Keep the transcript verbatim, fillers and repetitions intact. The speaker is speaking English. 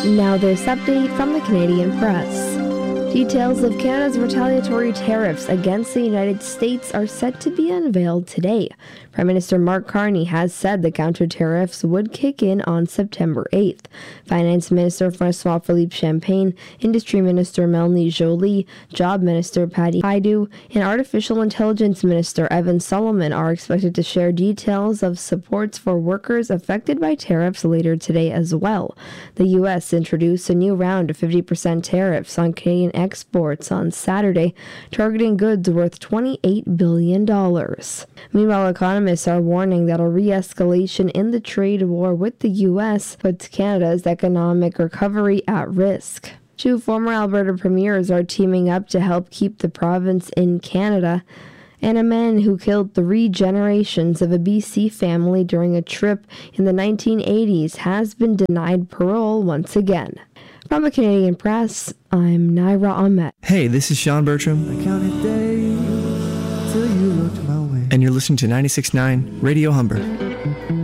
Now this update from the Canadian Press. Details of Canada's retaliatory tariffs against the United States are set to be unveiled today. Prime Minister Mark Carney has said the counter tariffs would kick in on September eighth. Finance Minister François-Philippe Champagne, Industry Minister Melanie Joly, Job Minister Patty Hajdu, and Artificial Intelligence Minister Evan Solomon are expected to share details of supports for workers affected by tariffs later today as well. The U S introduced a new round of fifty percent tariffs on Canadian exports on Saturday, targeting goods worth twenty-eight billion dollars. Meanwhile, economists are warning that a re-escalation in the trade war with the U S puts Canada's economic recovery at risk. Two former Alberta premiers are teaming up to help keep the province in Canada, and a man who killed three generations of a B C family during a trip in the nineteen eighties has been denied parole once again. From the Canadian Press, I'm Naira Ahmed. Hey, this is Sean Bertram. I counted days till you looked my way. And you're listening to ninety-six point nine Radio Humber.